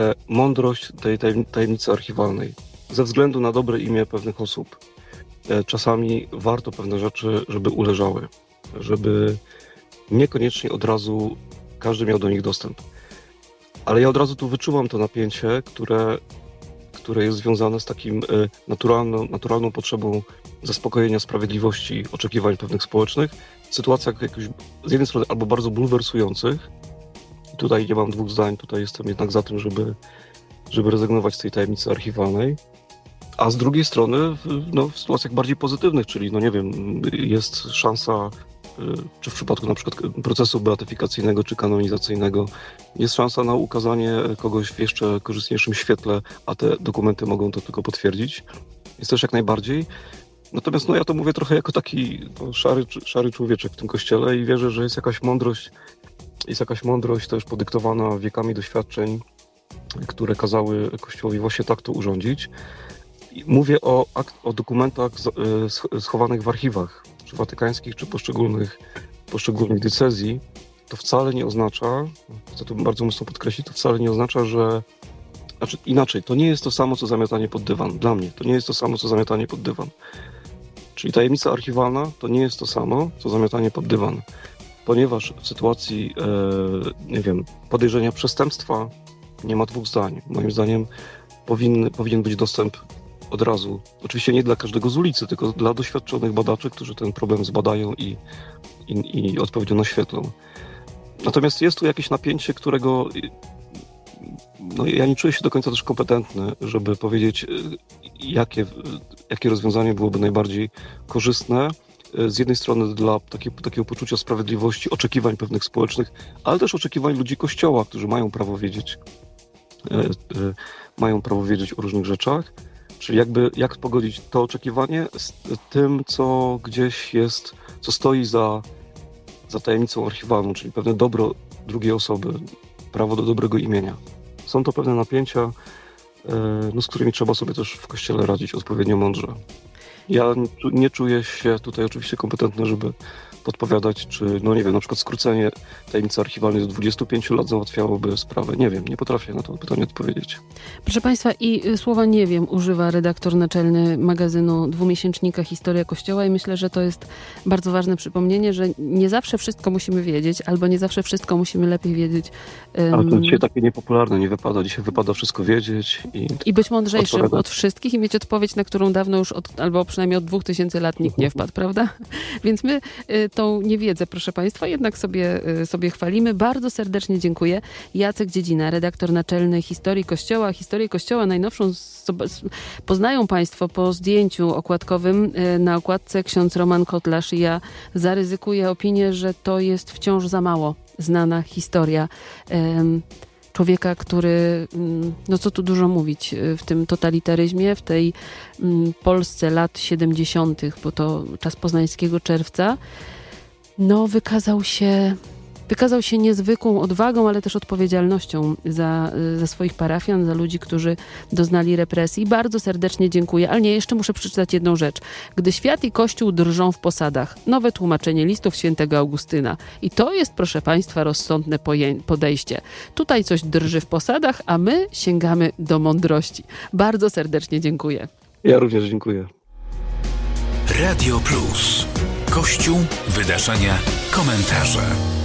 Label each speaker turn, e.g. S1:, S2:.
S1: mądrość tej tajemnicy archiwalnej. Ze względu na dobre imię pewnych osób. Czasami warto pewne rzeczy, żeby uleżały. Żeby niekoniecznie od razu każdy miał do nich dostęp. Ale ja od razu tu wyczuwam to napięcie, które jest związane z takim naturalną potrzebą zaspokojenia sprawiedliwości, oczekiwań pewnych społecznych, w sytuacjach jakoś z jednej strony albo bardzo bulwersujących, i tutaj nie mam dwóch zdań, tutaj jestem jednak za tym, żeby rezygnować z tej tajemnicy archiwalnej, a z drugiej strony w sytuacjach bardziej pozytywnych, czyli nie wiem, jest szansa, czy w przypadku na przykład procesu beatyfikacyjnego czy kanonizacyjnego, jest szansa na ukazanie kogoś w jeszcze korzystniejszym świetle, a te dokumenty mogą to tylko potwierdzić. Jest też jak najbardziej. Natomiast ja to mówię trochę jako taki szary człowieczek w tym kościele i wierzę, że jest jakaś mądrość też podyktowana wiekami doświadczeń, które kazały Kościołowi właśnie tak to urządzić. I mówię o dokumentach schowanych w archiwach, czy watykańskich, czy poszczególnych diecezji. To wcale nie oznacza, chcę to bardzo mocno podkreślić, to wcale nie oznacza, że... Znaczy inaczej, to nie jest to samo, co zamiatanie pod dywan. Dla mnie to nie jest to samo, co zamiatanie pod dywan. Czyli tajemnica archiwalna to nie jest to samo, co zamiatanie pod dywan. Ponieważ w sytuacji, podejrzenia przestępstwa nie ma dwóch zdań. Moim zdaniem powinien być dostęp od razu. Oczywiście nie dla każdego z ulicy, tylko dla doświadczonych badaczy, którzy ten problem zbadają i odpowiedzią naświetlą. Natomiast jest tu jakieś napięcie, którego ja nie czuję się do końca też kompetentny, żeby powiedzieć, jakie rozwiązanie byłoby najbardziej korzystne. Z jednej strony dla takiego poczucia sprawiedliwości, oczekiwań pewnych społecznych, ale też oczekiwań ludzi Kościoła, którzy mają prawo wiedzieć o różnych rzeczach. Czyli jak pogodzić to oczekiwanie z tym, co gdzieś jest, co stoi za tajemnicą archiwalną, czyli pewne dobro drugiej osoby, prawo do dobrego imienia. Są to pewne napięcia, z którymi trzeba sobie też w Kościele radzić odpowiednio mądrze. Ja nie czuję się tutaj oczywiście kompetentny, żeby podpowiadać, czy, na przykład skrócenie tajemnicy archiwalnej do 25 lat załatwiałoby sprawę. Nie wiem, nie potrafię na to pytanie odpowiedzieć.
S2: Proszę Państwa, i słowa nie wiem używa redaktor naczelny magazynu dwumiesięcznika Historia Kościoła i myślę, że to jest bardzo ważne przypomnienie, że nie zawsze wszystko musimy wiedzieć, albo nie zawsze wszystko musimy lepiej wiedzieć.
S1: Ale to dzisiaj takie niepopularne, nie wypada. Dzisiaj wypada wszystko wiedzieć.
S2: I być mądrzejszym od wszystkich i mieć odpowiedź, na którą dawno już albo przynajmniej od 2000 lat nikt nie wpadł, prawda? Więc my tą niewiedzę, proszę Państwa, jednak sobie chwalimy. Bardzo serdecznie dziękuję. Jacek Dziedzina, redaktor naczelny Historii Kościoła. Historię Kościoła najnowszą poznają Państwo po zdjęciu okładkowym. Na okładce ksiądz Roman Kotlarz i ja zaryzykuję opinię, że to jest wciąż za mało znana historia człowieka, który, co tu dużo mówić, w tym totalitaryzmie, w tej Polsce lat 70., bo to czas poznańskiego czerwca, wykazał się niezwykłą odwagą, ale też odpowiedzialnością za swoich parafian, za ludzi, którzy doznali represji. Bardzo serdecznie dziękuję. Ale nie, jeszcze muszę przeczytać jedną rzecz. Gdy świat i Kościół drżą w posadach. Nowe tłumaczenie listów świętego Augustyna. I to jest, proszę Państwa, rozsądne podejście. Tutaj coś drży w posadach, a my sięgamy do mądrości. Bardzo serdecznie dziękuję.
S1: Ja również dziękuję.
S3: Radio Plus. Kościół, wydarzenia, komentarze.